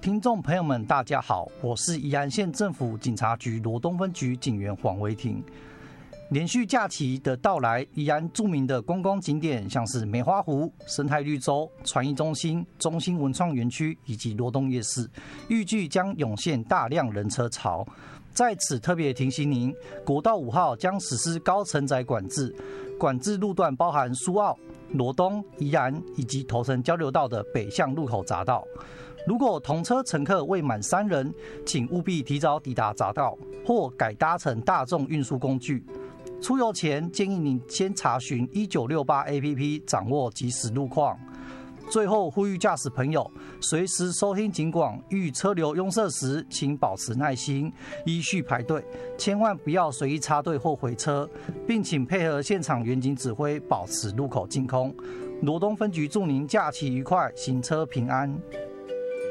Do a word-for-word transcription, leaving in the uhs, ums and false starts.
听众朋友们，大家好，我是宜兰县政府警察局罗东分局警员黄维廷。连续假期的到来，宜兰著名的观光景点像是梅花湖、生态绿洲、传艺中心、中心文创园区以及罗东夜市，预计将涌现大量人车潮。在此特别提醒您，国道五号将实施高承载管制，管制路段包含苏澳、罗东、宜兰以及头城交流道的北向路口匝道。如果同车乘客未满三人，请务必提早抵达匝道，或改搭乘大众运输工具。出游前建议你先查询一九六八 A P P， 掌握即时路况。最后呼吁驾驶朋友随时收听警广，遇车流拥塞时，请保持耐心，依序排队，千万不要随意插队或回车，并请配合现场员警指挥，保持路口净空。罗东分局祝您假期愉快，行车平安。